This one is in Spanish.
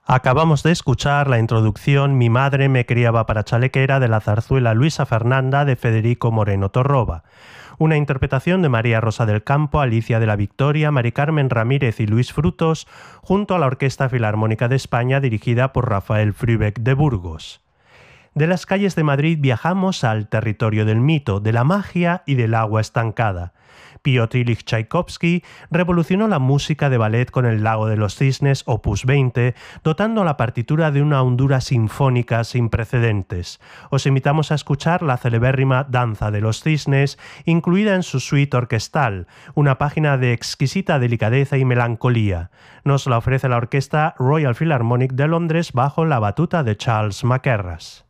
Acabamos de escuchar la introducción Mi madre me criaba para chalequera de la zarzuela Luisa Fernanda de Federico Moreno Torroba. Una interpretación de María Rosa del Campo, Alicia de la Victoria, Mari Carmen Ramírez y Luis Frutos, junto a la Orquesta Filarmónica de España dirigida por Rafael Frübeck de Burgos. De las calles de Madrid viajamos al territorio del mito, de la magia y del agua estancada. Piotr Ilich Tchaikovsky revolucionó la música de ballet con El lago de los cisnes, opus 20, dotando la partitura de una hondura sinfónica sin precedentes. Os invitamos a escuchar la celebérrima Danza de los cisnes, incluida en su suite orquestal, una página de exquisita delicadeza y melancolía. Nos la ofrece la orquesta Royal Philharmonic de Londres bajo la batuta de Charles Mackerras.